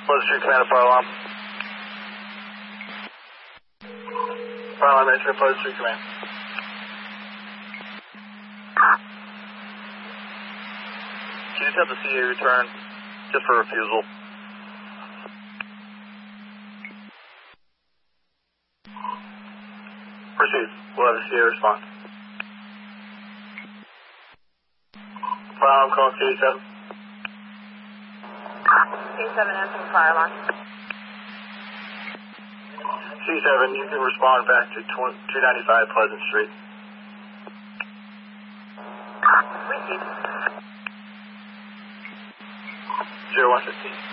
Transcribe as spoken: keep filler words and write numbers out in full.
Pleasant Street Command, fire alarm. Fire alarm entering Pleasant Street Command. Can you just have the C A return, just for refusal? Proceed. We'll have the C A respond. Fire alarm calling C A seven. C seven answering fire alarm. C seven, you can respond back to two ninety-five Pleasant Street. Received. zero one fifteen.